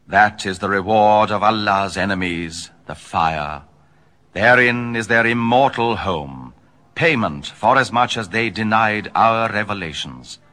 That is the reward of Allah's enemies, the fire. Therein is their immortal home, payment for as much as they denied our revelations.